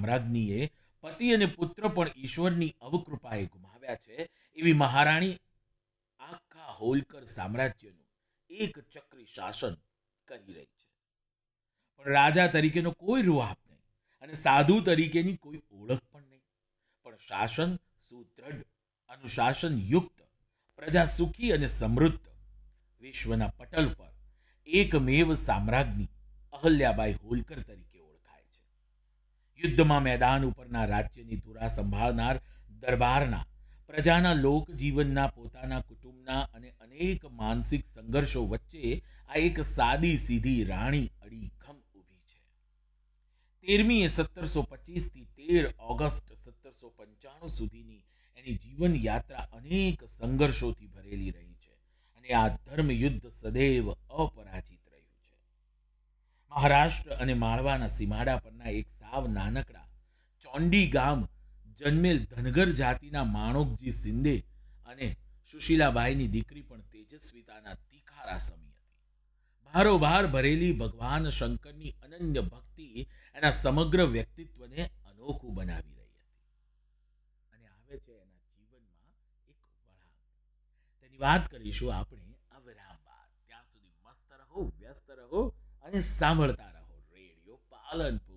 સામ્રાજ્ઞીએ પતિ અને પુત્ર પણ ઈશ્વરની અવકૃપાએ ગુમાવ્યા છે એવી મહારાણી આખા હોલકર સામ્રાજ્યનું એક ચક્રી શાસન કરી રહી છે. પણ રાજા તરીકેનો કોઈ રૂઆબ નહીં અને સાધુ તરીકેની કોઈ ઓળખ પણ નહીં. પણ શાસન સુદ્રઢ, અનુશાસન યુક્ત, પ્રજા સુખી અને સમૃદ્ધ. વિશ્વના પટલ પર એકમેવ સામ્રાજ્ઞી અહલ્યાબાઈ હોલકર તરીકે ઓળખાય છે. યુદ્ધમાં મેદાન ઉપરના રાજ્યની ધુરા સંભાળનાર દરબારના પ્રજાના લોકજીવનના, પોતાના કુટુંબના અને અનેક માનસિક સંઘર્ષો વચ્ચે આ એક સાદી સીધી રાણી અડીખમ ઊભી છે. 13મી 1725 થી 13 ઓગસ્ટ 1795 સુધીની એની જીવન યાત્રા અનેક સંઘર્ષોથી ભરેલી રહી છે અને આ ધર્મયુદ્ધ સદૈવ અપરાજિત રહ્યું છે. મહારાષ્ટ્ર અને માળવાના સીમાડા પરના એક સાવ નાનકડા ચોંડી ગામ જન્મેલ ધનગર જાતિના માણોકજી શિંદે અને સુશીલાબાઈની દીકરી પણ તેજસ્વીતાના તીખારા સમી હતી. ભારોભાર ભરેલી ભગવાન શંકરની અનન્ય ભક્તિ એના સમગ્ર વ્યક્તિત્વને અનોખું બનાવી રહી હતી. અને આવે છે એના જીવનમાં એક વળાંક. તેની વાત કરીશું આપણે આ વિરામ બાદ. ત્યાં સુધી મસ્ત રહો, વ્યસ્ત રહો અને સાંભળતા રહો રેડિયો પાલનપુર.